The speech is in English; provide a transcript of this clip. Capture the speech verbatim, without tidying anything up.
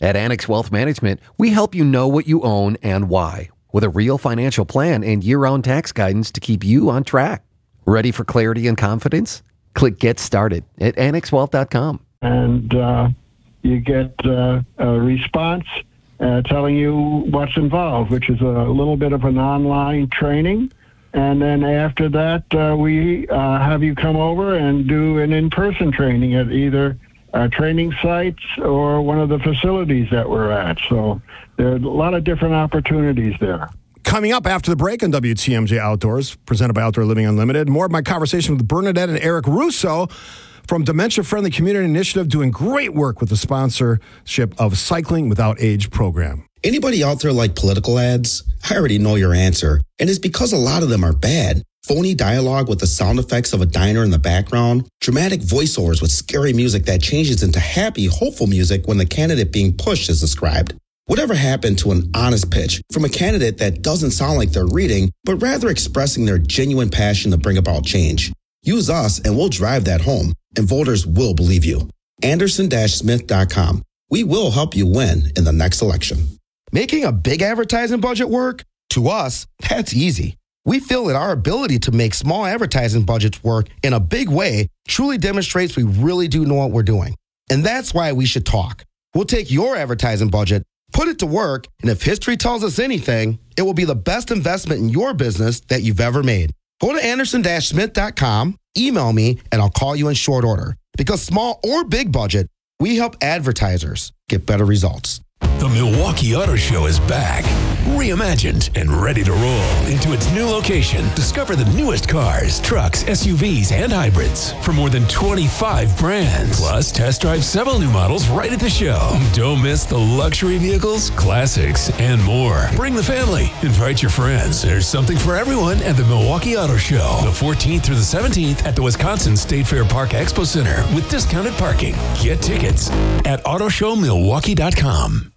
At Annex Wealth Management, we help you know what you own and why, with a real financial plan and year-round tax guidance to keep you on track. Ready for clarity and confidence? Click Get Started at annex wealth dot com. And uh, you get uh, a response uh, telling you what's involved, which is a little bit of an online training. And then after that, uh, we uh, have you come over and do an in-person training at either our training sites or one of the facilities that we're at. So there are a lot of different opportunities there. Coming up after the break on W T M J Outdoors, presented by Outdoor Living Unlimited, more of my conversation with Bernadette and Eric Russo from Dementia Friendly Community Initiative, doing great work with the sponsorship of Cycling Without Age program. Anybody out there like political ads? I already know your answer, and it's because a lot of them are bad. Phony dialogue with the sound effects of a diner in the background, dramatic voiceovers with scary music that changes into happy, hopeful music when the candidate being pushed is described. Whatever happened to an honest pitch from a candidate that doesn't sound like they're reading, but rather expressing their genuine passion to bring about change? Use us and we'll drive that home, and voters will believe you. Anderson Smith dot com. We will help you win in the next election. Making a big advertising budget work? To us, that's easy. We feel that our ability to make small advertising budgets work in a big way truly demonstrates we really do know what we're doing. And that's why we should talk. We'll take your advertising budget, put it to work, and if history tells us anything, it will be the best investment in your business that you've ever made. Go to Anderson Smith dot com, email me, and I'll call you in short order. Because small or big budget, we help advertisers get better results. The Milwaukee Auto Show is back, reimagined and ready to roll into its new location. Discover the newest cars, trucks, S U Vs, and hybrids from more than twenty-five brands. Plus, test drive several new models right at the show. Don't miss the luxury vehicles, classics, and more. Bring the family. Invite your friends. There's something for everyone at the Milwaukee Auto Show. The fourteenth through the seventeenth at the Wisconsin State Fair Park Expo Center with discounted parking. Get tickets at auto show milwaukee dot com.